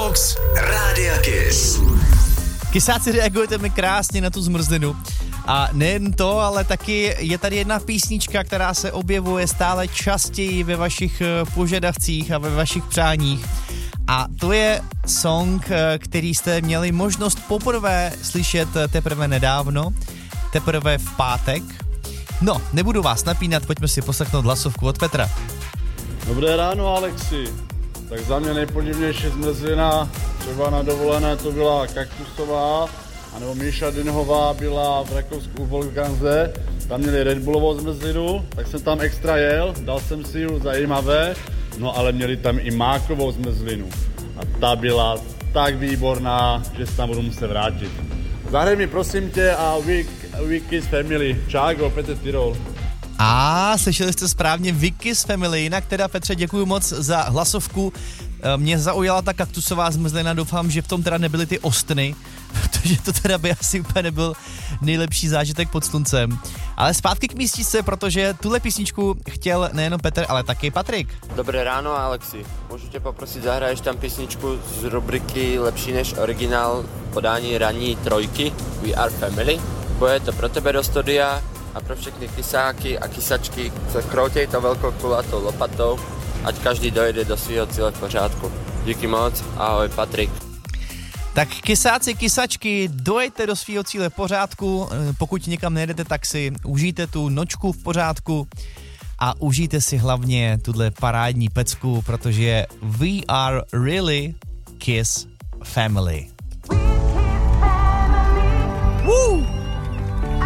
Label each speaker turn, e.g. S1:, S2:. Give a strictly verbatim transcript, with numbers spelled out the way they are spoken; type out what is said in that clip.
S1: Box Rádia Kiss.
S2: Kysáci, reagujete mi krásně na tu zmrzlinu. A nejen to, ale taky je tady jedna písnička, která se objevuje stále častěji ve vašich požadavcích a ve vašich přáních. A to je song, který jste měli možnost poprvé slyšet teprve nedávno, teprve v pátek. No, nebudu vás napínat, pojďme si poslechnout hlasovku od Petra.
S3: Dobré ráno, Alexi. Tak za mě nejpodivnější zmrzlina, třeba na dovolené to byla kaktusová, anebo Míša Dynhová byla v Rakousku u Volganze, tam měli Red Bullovou zmrzlinu, tak jsem tam extra jel, dal jsem si ji, zajímavé, no ale měli tam i mákovou zmrzlinu a ta byla tak výborná, že se tam budu muset vrátit. Zahraj mi prosím tě a We, we Kiss Family, Čágo, Petr Tyrol.
S2: A slyšeli jste správně Vicky's Family, jinak teda Petře děkuju moc za hlasovku. Mě zaujala ta kaktusová zmrzlina, doufám, že v tom teda nebyly ty ostny, protože to teda by asi úplně nebyl nejlepší zážitek pod sluncem. Ale zpátky k místičce, protože tuhle písničku chtěl nejen Petr, ale taky Patrik.
S4: Dobré ráno, Alexi. Můžu tě poprosit, zahraješ tam písničku z rubriky Lepší než originál podání ranní trojky We Are Family. Bude to pro tebe do studia a pro všechny kysáky a kysačky se kroutěj to velkou kulatou lopatou, ať každý dojde do svého cíle v pořádku. Díky moc, ahoj Patrik.
S2: Tak kysáci, kysačky, dojďte do svého cíle v pořádku, pokud někam nejedete, tak si užijte tu nočku v pořádku a užijte si hlavně tuhle parádní pecku, protože we are really Kiss Family.